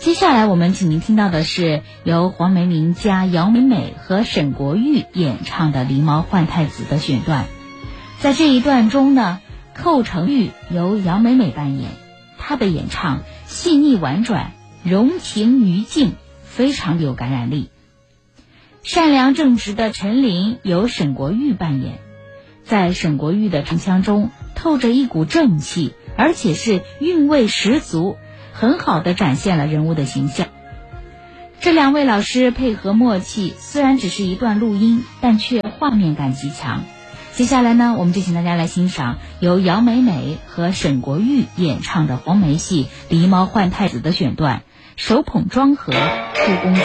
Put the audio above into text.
接下来我们请您听到的是由黄梅玲加姚美美和沈国玉演唱的《狸猫换太子》的选段。在这一段中呢，寇成玉由姚美美扮演，她的演唱细腻婉转，柔情于境，非常有感染力。善良正直的陈琳由沈国玉扮演，在沈国玉的唱腔中透着一股正气，而且是韵味十足，很好地展现了人物的形象。这两位老师配合默契，虽然只是一段录音，但却画面感极强。接下来呢，我们就请大家来欣赏由姚美美和沈国玉演唱的黄梅戏《狸猫换太子》的选段，手捧庄盒，护公